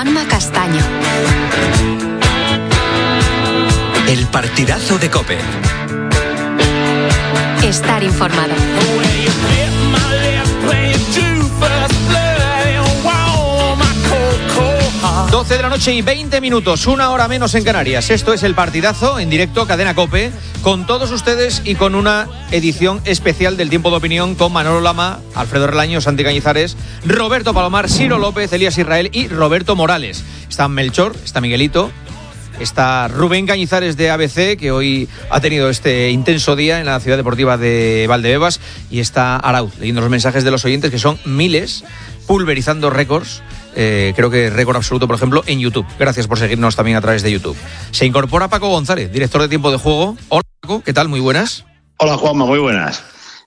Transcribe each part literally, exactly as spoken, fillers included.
Juanma Castaño. El partidazo de COPE. Estar informado. doce de la noche y veinte minutos, una hora menos en Canarias. Esto es El Partidazo, en directo, Cadena COPE, con todos ustedes y con una edición especial del Tiempo de Opinión con Manolo Lama, Alfredo Relaño, Santi Cañizares, Roberto Palomar, Ciro López, Elías Israel y Roberto Morales. Está Melchor, está Miguelito, está Rubén Cañizares de A B C, que hoy ha tenido este intenso día en la Ciudad Deportiva de Valdebebas, y está Arauz, leyendo los mensajes de los oyentes, que son miles, pulverizando récords. Eh, creo que récord absoluto, por ejemplo, en YouTube. Gracias por seguirnos también a través de YouTube. Se incorpora Paco González, director de Tiempo de Juego. Hola, Paco, ¿qué tal? Muy buenas. Hola, Juanma, muy buenas.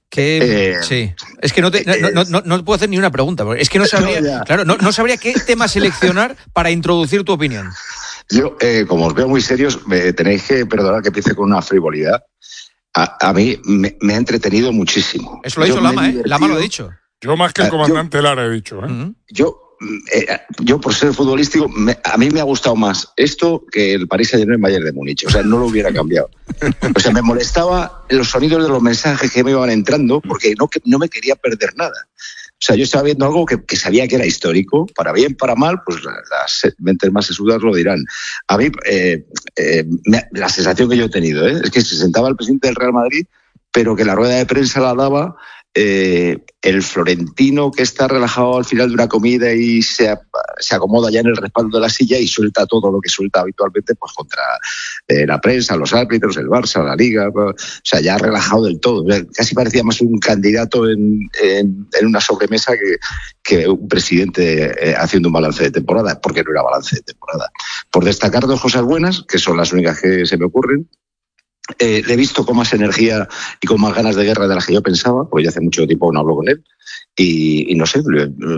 Que, eh, sí, es que no te, no, no, no, no puedo hacer ni una pregunta, porque es que no sabría, no, claro, no, no sabría qué tema seleccionar para introducir tu opinión. Yo, eh, como os veo muy serios, me tenéis que perdonar que empiece con una frivolidad. A, a mí me, me ha entretenido muchísimo. Eso lo ha dicho Lama, ¿eh? Lama lo ha dicho. Yo más que el comandante uh, yo, Lara he dicho, ¿eh? Uh-huh. Yo... Eh, yo por ser futbolístico me, a mí me ha gustado más esto que el Paris Saint-Germain Bayern de Múnich, o sea, no lo hubiera cambiado. O sea, me molestaba los sonidos de los mensajes que me iban entrando porque no, que, no me quería perder nada. O sea, yo estaba viendo algo que, que sabía que era histórico, para bien, para mal, pues las mentes más sesudas lo dirán. A mí, eh, eh, me, la sensación que yo he tenido ¿eh? es que se sentaba el presidente del Real Madrid, pero que la rueda de prensa la daba Eh, el florentino que está relajado al final de una comida y se, se acomoda ya en el respaldo de la silla y suelta todo lo que suelta habitualmente pues contra eh, la prensa, los árbitros, el Barça, la Liga, o sea, ya relajado del todo. Casi parecía más un candidato en, en, en una sobremesa que, que un presidente eh, haciendo un balance de temporada, porque no era balance de temporada. Por destacar dos cosas buenas, que son las únicas que se me ocurren. Eh, le he visto con más energía y con más ganas de guerra de las que yo pensaba, porque ya hace mucho tiempo no hablo con él, y, y no sé,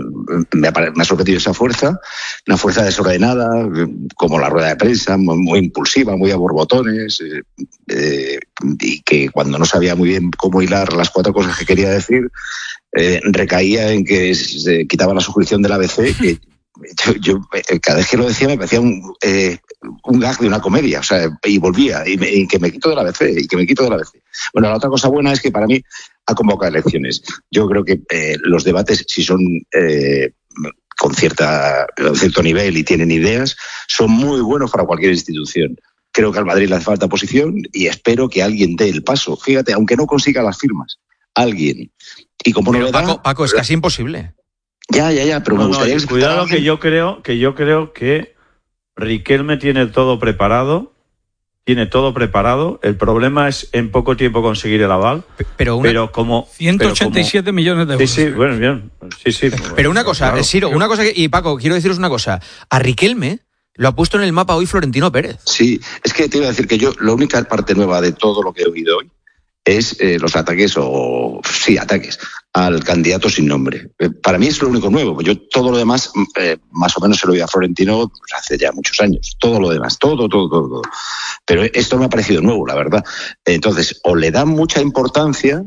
me ha, me ha sorprendido esa fuerza, una fuerza desordenada, como la rueda de prensa, muy, muy impulsiva, muy a borbotones, eh, eh, y que cuando no sabía muy bien cómo hilar las cuatro cosas que quería decir, eh, recaía en que se quitaba la suscripción del A B C, que Yo, yo cada vez que lo decía me parecía un, eh, un gag de una comedia, o sea, y volvía, y, me, y que me quito de la A B C, y que me quito de la A B C. Bueno, la otra cosa buena es que para mí ha convocado elecciones. Yo creo que eh, los debates, si son eh, con cierta, con cierto nivel y tienen ideas, son muy buenos para cualquier institución. Creo que al Madrid le hace falta posición y espero que alguien dé el paso. Fíjate, aunque no consiga las firmas, alguien. Y como Pero no Paco, da, Paco, es casi imposible. Ya, ya, ya, pero no, me gustaría... No, cuidado que yo creo que yo creo que Riquelme tiene todo preparado, tiene todo preparado. El problema es en poco tiempo conseguir el aval. Pero, una, pero como ciento ochenta y siete pero como, millones de euros. Sí, sí, bueno, bien. Sí, sí. Pero una cosa, claro. Ciro, una cosa que, y Paco, quiero deciros una cosa. A Riquelme lo ha puesto en el mapa hoy Florentino Pérez. Sí, es que te iba a decir que yo, la única parte nueva de todo lo que he oído hoy es eh, los ataques, o sí, ataques, al candidato sin nombre. Eh, para mí es lo único nuevo. Yo todo lo demás, eh, más o menos se lo oí a Florentino pues, hace ya muchos años. Todo lo demás, todo, todo, todo, todo. Pero esto me ha parecido nuevo, la verdad. Entonces, o le dan mucha importancia,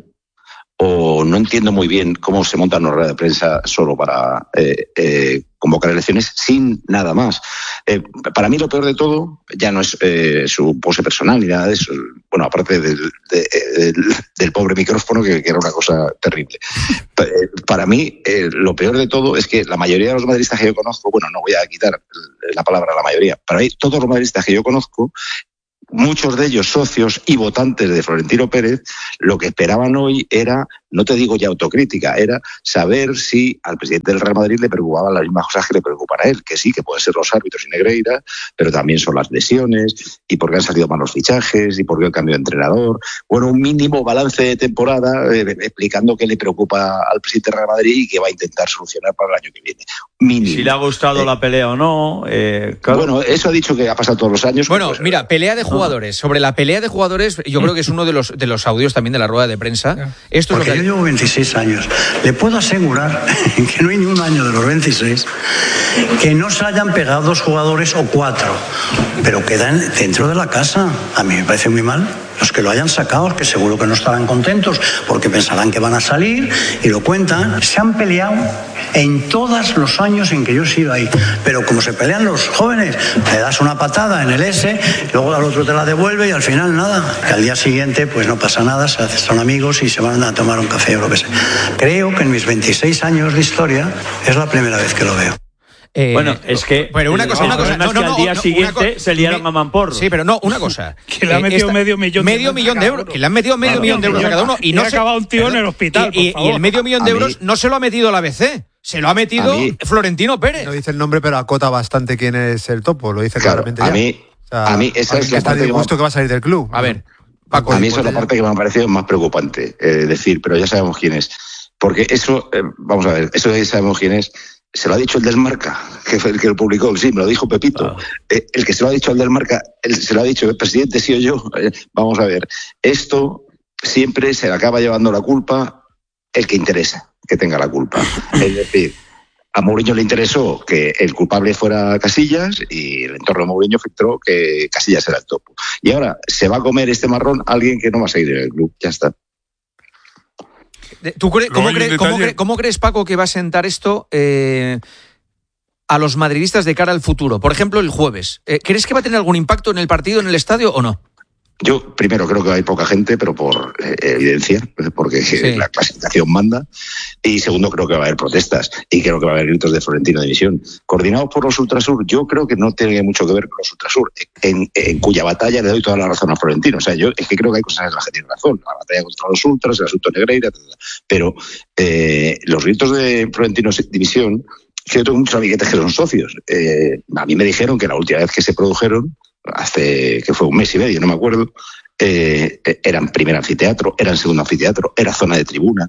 o no entiendo muy bien cómo se monta una rueda de prensa solo para eh, eh, convocar elecciones sin nada más. Eh, para mí lo peor de todo ya no es eh, su pose personal ni nada de eso. Bueno, aparte del, de, del, del pobre micrófono, que, que era una cosa terrible. Para mí eh, lo peor de todo es que la mayoría de los madridistas que yo conozco, bueno, no voy a quitar la palabra a la mayoría, para mí todos los madridistas que yo conozco, muchos de ellos socios y votantes de Florentino Pérez, lo que esperaban hoy era, no te digo ya autocrítica, era saber si al presidente del Real Madrid le preocupaban las mismas cosas que le preocupan a él, que sí, que pueden ser los árbitros y Negreira, pero también son las lesiones, y por qué han salido malos fichajes, y por qué el cambio de entrenador. Bueno, un mínimo balance de temporada eh, explicando qué le preocupa al presidente del Real Madrid y qué va a intentar solucionar para el año que viene. Mínimo. Si le ha gustado eh, la pelea o no. Eh, claro. Bueno, eso ha dicho que ha pasado todos los años. Bueno, pues, mira, pelea de jugadores. Sobre la pelea de jugadores, yo creo que es uno de los de los audios también de la rueda de prensa. Esto Porque es lo que... yo llevo veintiséis años. Le puedo asegurar que no hay ni un año de los veintiséis que no se hayan pegado dos jugadores o cuatro, pero quedan dentro de la casa. A mí me parece muy mal. Los que lo hayan sacado, que seguro que no estarán contentos porque pensarán que van a salir y lo cuentan. Se han peleado en todos los años en que yo he sido ahí. Pero como se pelean los jóvenes, le das una patada en el S, luego al otro te la devuelve y al final nada. Que al día siguiente pues no pasa nada, se son amigos y se van a tomar un café o lo que sea. Creo que en mis veintiséis años de historia es la primera vez que lo veo. Eh, bueno, es que. Pero una cosa, una cosa. No, no, no, al día no, siguiente se liaron a mamporros. Sí, pero no, una cosa. Que le han metido esta, medio millón medio de millón de euros. Que le han metido medio claro, millón de euros a cada uno. Y, y no ha acabado un tío en el hospital. Y, y, y el medio millón de a euros mí, no se lo ha metido la A B C. Se lo ha metido Florentino Pérez. No dice el nombre, pero acota bastante quién es el topo. Lo dice claro, claramente a ya. Mí, o sea, a mí esa es la está parte dispuesto que, que va a salir del club. A ver, Paco. A mí esa es la parte que me ha parecido más preocupante. Eh, decir, pero ya sabemos quién es. Porque eso, eh, vamos a ver, eso de ahí sabemos quién es. Se lo ha dicho el del Marca, que fue el que lo publicó, sí, me lo dijo Pepito. Ah. Eh, el que se lo ha dicho al del Marca, el, se lo ha dicho el presidente, sí o yo. Eh, vamos a ver, esto siempre se le acaba llevando la culpa el que interesa que tenga la culpa. Es decir, a Mourinho le interesó que el culpable fuera Casillas y el entorno de Mourinho filtró que Casillas era el topo. Y ahora se va a comer este marrón alguien que no va a seguir en el club. Ya está. ¿Tú cre- cómo, cre- cómo, cre- ¿Cómo crees, Paco, que va a sentar esto eh, a los madridistas de cara al futuro? Por ejemplo, el jueves. Eh, ¿Crees que va a tener algún impacto en el partido, en el estadio o no? Yo, primero, creo que hay poca gente, pero por eh, evidencia, porque sí. La clasificación manda. Y segundo, creo que va a haber protestas. Y creo que va a haber gritos de Florentino de división. Coordinados por los Ultrasur, yo creo que no tiene mucho que ver con los Ultrasur, en, en cuya batalla le doy toda la razón a Florentino. O sea, yo es que creo que hay cosas en las que tiene razón. La batalla contra los Ultras, el asunto Negreira, etcétera. Pero eh, los gritos de Florentino de división, que yo tengo muchos amiguetes que son socios. Eh, a mí me dijeron que la última vez que se produjeron, hace que fue un mes y medio, no me acuerdo, eh, eran primer anfiteatro, eran segundo anfiteatro, era zona de tribuna.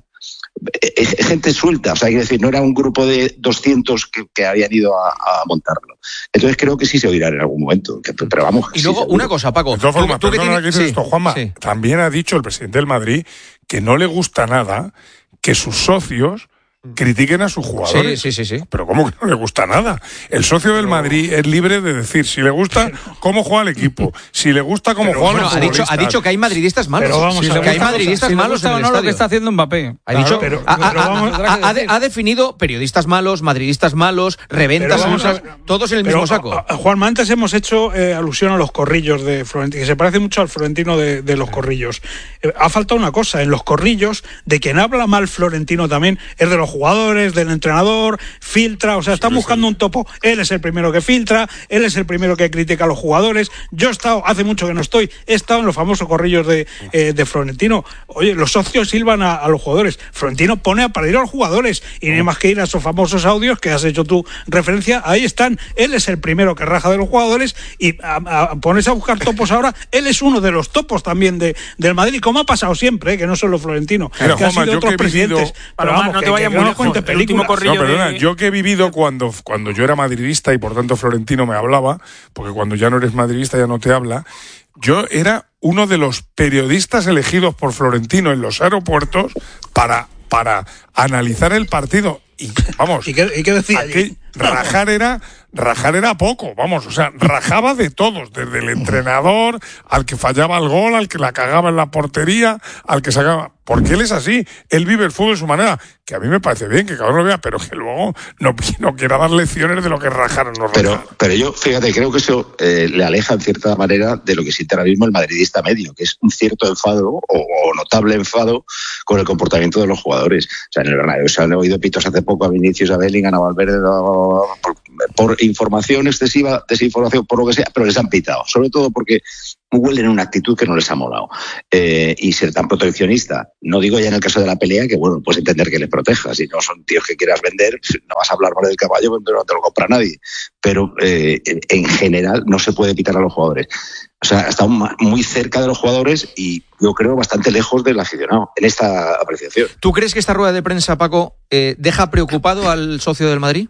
Eh, gente suelta, o sea, hay que decir, no era un grupo de doscientos que, que habían ido a, a montarlo. Entonces creo que sí se oirá en algún momento, que, pero vamos. Y luego, sí, una cosa, Paco. De todas formas, ¿tú, tú perdona que dices sí, esto, Juanma, sí. También ha dicho el presidente del Madrid que no le gusta nada que sus socios critiquen a sus jugadores. Sí, sí, sí, sí. Pero ¿cómo que no le gusta nada? El socio del Madrid es libre de decir si le gusta cómo juega el equipo, si le gusta cómo juegan bueno, los ha futbolistas. dicho, ha dicho que hay madridistas malos. Pero vamos sí, a ver, que hay madridistas si malos en el no estadio. Lo que está haciendo Mbappé. Ha claro, dicho, pero, ha, pero ha, vamos, ha, ha, ha definido periodistas malos, madridistas malos, reventas, musas, todos en el pero, mismo saco. A, a, Juanma, antes hemos hecho eh, alusión a los corrillos de Florentino, que se parece mucho al Florentino de, de los corrillos. Eh, ha faltado una cosa, en los corrillos, de quien habla mal Florentino también, es de los jugadores, del entrenador, filtra, o sea, están sí, buscando sí. un topo. Él es el primero que filtra, él es el primero que critica a los jugadores. Yo he estado, hace mucho que no estoy, he estado en los famosos corrillos de, eh, de Florentino. Oye, los socios silban a, a los jugadores. Florentino pone a parir a los jugadores y no hay más que ir a esos famosos audios que has hecho tú referencia. Ahí están. Él es el primero que raja de los jugadores y a, a, pones a buscar topos ahora. Él es uno de los topos también de, del Madrid, como ha pasado siempre, eh, que no solo Florentino, Pero, que Juanma, han sido otros presidentes. Vivido... Pero vamos, no te que, vayas que muy no lejos. cuente El último corrillo no, perdona, de... yo que he vivido cuando, cuando yo era madridista y por tanto Florentino me hablaba, porque cuando ya no eres madridista ya no te habla, yo era uno de los periodistas elegidos por Florentino en los aeropuertos para, para analizar el partido. Y vamos, ¿Y qué, y qué decía? Aquel, rajar era rajar era poco, vamos, o sea, rajaba de todos, desde el entrenador, al que fallaba el gol, al que la cagaba en la portería, al que sacaba, porque él es así, él vive el fútbol de su manera, que a mí me parece bien que cada uno lo vea, pero que luego no, no quiera dar lecciones de lo que rajaron los pero, pero yo, fíjate, creo que eso eh, le aleja en cierta manera de lo que siente ahora mismo el madridista medio, que es un cierto enfado o, o notable enfado con el comportamiento de los jugadores. O sea, en el Bernabéu se han oído pitos hace poco a Vinicius, a Bellingham, a Valverde, por, por información excesiva, desinformación, por lo que sea, pero les han pitado, sobre todo porque huelen una actitud que no les ha molado. Eh, y ser tan proteccionista, no digo ya en el caso de la pelea, que bueno, puedes entender que les proteja, si no son tíos que quieras vender, no vas a hablar mal del caballo cuando no te lo compra nadie, pero eh, en general no se puede pitar a los jugadores. O sea, está muy cerca de los jugadores y yo creo bastante lejos del aficionado en esta apreciación. ¿Tú crees que esta rueda de prensa, Paco, eh, deja preocupado al socio del Madrid?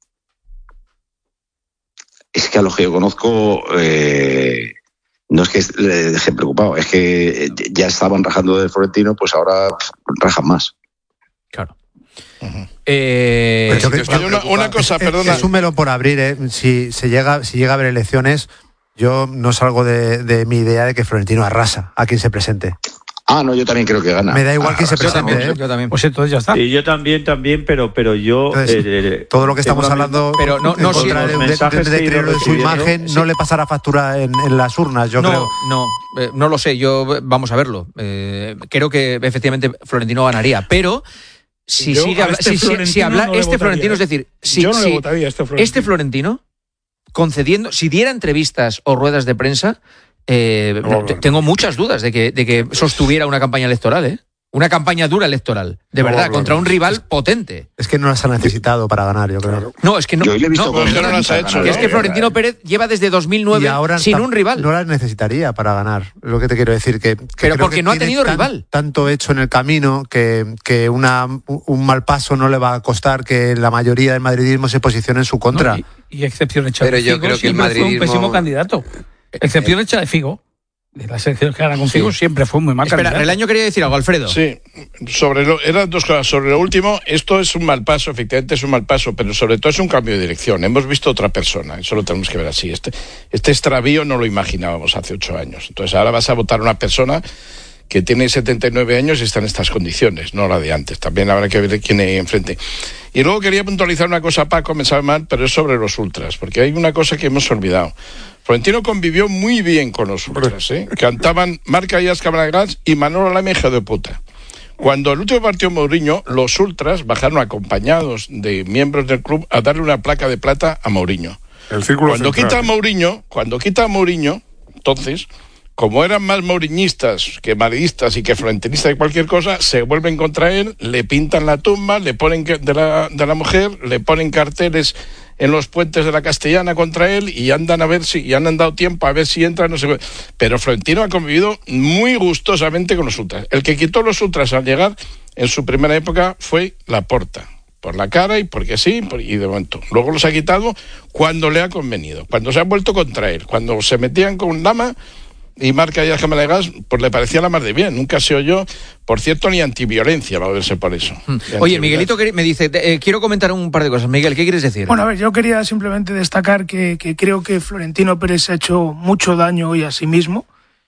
Es que a los que yo conozco eh, no es que le dejen preocupado, es que ya estaban rajando de Florentino, pues ahora rajan más. Claro. Uh-huh. Eh, Pero que, una, una cosa, es, perdona. Es un melón por abrir, ¿eh? Si se llega, si llega a haber elecciones, Yo no salgo de, de mi idea de que Florentino arrasa a quien se presente. Ah, no, yo también creo que gana. Me da igual quién se Yo presente. también, ¿eh? yo también. Pues entonces ya está. Y yo también, también, pero, pero yo... Entonces, eh, todo lo que estamos tengo la hablando Pero no- no en contra si- de, los de- mensajes de que he ido deterioro de su recibiendo, imagen sí. no le pasará factura en, en las urnas, yo no, creo. no, eh, no lo sé. Yo vamos a verlo. Eh, creo que efectivamente Florentino ganaría, pero si Yo sigue a habla- este si, si- Florentino si habla no le este votaría, Florentino, es ¿eh? decir, si, Yo no le si votaría a este Florentino. este Florentino concediendo, si diera entrevistas o ruedas de prensa, eh, No, t- no. tengo muchas dudas de que, de que sostuviera una campaña electoral, ¿eh? Una campaña dura electoral, de No, verdad, no, contra no. un rival potente. Es que no las ha necesitado para ganar, yo creo. No, es que no. Yo le he visto no, con que ganas no las ha hecho, que es ¿no? que Florentino Pérez lleva desde dos mil nueve Y ahora sin tam- un rival. No las necesitaría para ganar, es lo que te quiero decir. Que, que Pero creo porque que no ha tiene tenido tan- rival. Tanto hecho en el camino que, que una, un mal paso no le va a costar que la mayoría del madridismo se posicione en su contra. No, y, y excepción hecha Pero de yo Figo, creo que el siempre fue un madridismo- pésimo candidato. Excepción hecha de Figo. De las elecciones que ganan con Figo siempre fue muy mal Espera, candidato. Relaño quería decir algo, Alfredo. Sí, sobre lo, eran dos cosas. Sobre lo último, esto es un mal paso, efectivamente es un mal paso, pero sobre todo es un cambio de dirección. Hemos visto otra persona, eso lo tenemos que ver así. Este, este extravío no lo imaginábamos hace ocho años. Entonces ahora vas a votar a una persona que tiene setenta y nueve años y está en estas condiciones, no la de antes. También habrá que ver quién hay enfrente. Y luego quería puntualizar una cosa, Paco, me sabe mal, pero es sobre los ultras, porque hay una cosa que hemos olvidado. Florentino convivió muy bien con los ultras, ¿eh? Cantaban Marca y Cámara y Manolo Lama, hijo de puta. Cuando el último partido Mourinho, los ultras bajaron acompañados de miembros del club a darle una placa de plata a Mourinho. El círculo Cuando central. quita a Mourinho, cuando quita a Mourinho, entonces, como eran más mouriñistas que madridistas y que florentinistas de cualquier cosa, se vuelven contra él, le pintan la tumba, le ponen que- de la, de la mujer, le ponen carteles en los puentes de la Castellana contra él y andan a ver si, y han dado tiempo a ver si entra, no sé qué. Pero Florentino ha convivido muy gustosamente con los ultras. El que quitó los ultras al llegar en su primera época fue Laporta. Por la cara y porque sí, por, y de momento. Luego los ha quitado cuando le ha convenido, cuando se han vuelto contra él, cuando se metían con Lama y Marca y Cámara de Gas, pues le parecía la más de bien. Nunca se oyó, por cierto, ni antiviolencia, va a verse por eso. Oye, Miguelito me dice, eh, quiero comentar un par de cosas. Miguel, ¿qué quieres decir? Bueno, a ver, yo quería simplemente destacar que, que creo que Florentino Pérez ha hecho mucho daño hoy a sí mismo.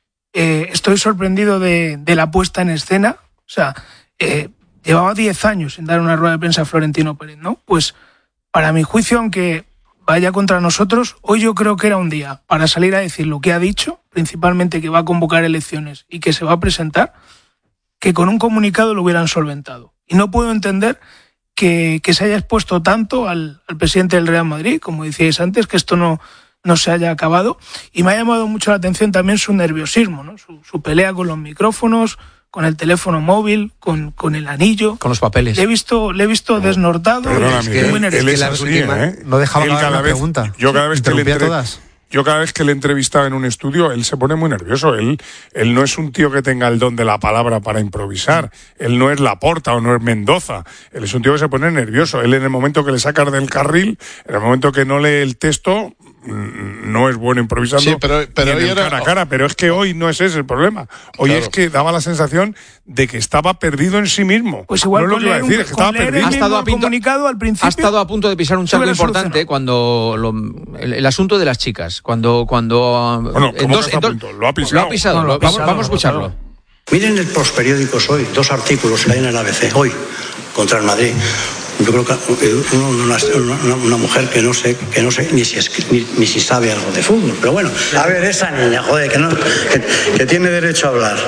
Eh, estoy sorprendido de, de la puesta en escena. O sea, eh, llevaba diez años sin dar una rueda de prensa a Florentino Pérez, ¿no? Pues, para mi juicio, aunque vaya contra nosotros, hoy yo creo que era un día para salir a decir lo que ha dicho, principalmente que va a convocar elecciones y que se va a presentar, que con un comunicado lo hubieran solventado. Y no puedo entender que, que se haya expuesto tanto al, al presidente del Real Madrid, como decíais antes, que esto no, no se haya acabado. Y me ha llamado mucho la atención también su nerviosismo, ¿no? Su, su pelea con los micrófonos, con el teléfono móvil, con, con el anillo. Con los papeles. Le he visto, le he visto desnortado. Perdona, y Miguel, muy nervioso. él es así, ¿eh? No dejaba Él acabar cada la vez- pregunta. Yo cada vez que le Interrumpía entre- todas. Yo cada vez que le he entrevistado en un estudio, él se pone muy nervioso. Él, él no es un tío que tenga el don de la palabra para improvisar. Él no es Laporta o no es Mendoza. Él es un tío que se pone nervioso. Él en el momento que le sacas del carril, en el momento que no lee el texto, mm, no es bueno improvisando Sí, pero- pero ni en hoy el era- cara a cara. Pero es que hoy no es ese el problema. Hoy Claro. es que daba la sensación de que estaba perdido en sí mismo. Pues igual no es lo con que iba a leer un- decir, es que con estaba leer el perdido. Ha estado mismo a punto- comunicado al principio. Ha estado a punto de pisar un se charco hubiera importante solucionado. cuando lo- el, el asunto de las chicas, cuando cuando Bueno, en ¿cómo dos- que está en dos- a punto? Lo ha pisado. Lo ha pisado. No, lo ha lo- vamos, pisado, vamos a lo ha escucharlo. Miren el- los periódicos hoy, dos artículos que hay en el A B C hoy contra el Madrid. Yo creo que una, una, una mujer que no sé, que no sé ni si, es, ni, ni si sabe algo de fútbol, pero bueno. A ver, esa niña, joder, que, no, que, que tiene derecho a hablar.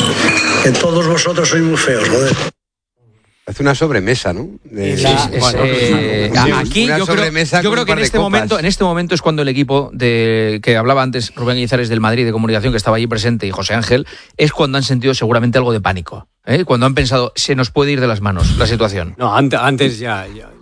Que todos vosotros sois muy feos, joder. Hace una sobremesa, ¿no? De- Sí, es, Bueno, eh, sí, aquí una yo creo, sobremesa yo con creo un que en par de este copas. momento en este momento es cuando el equipo de que hablaba antes Rubén Guizares del Madrid de comunicación, que estaba allí presente, y José Ángel, es cuando han sentido seguramente algo de pánico, ¿eh? Cuando han pensado se nos puede ir de las manos la situación. No, antes, antes ya, ya,